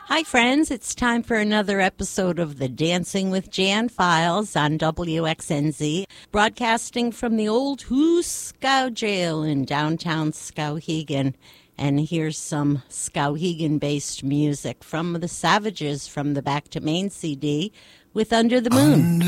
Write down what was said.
Hi, friends. It's time for another episode of the Dancing with Jan Files on WXNZ, broadcasting from the old Hooscow Jail in downtown Skowhegan. And here's some Skowhegan-based music from the Savages from the Back to Maine CD with Under the Moon.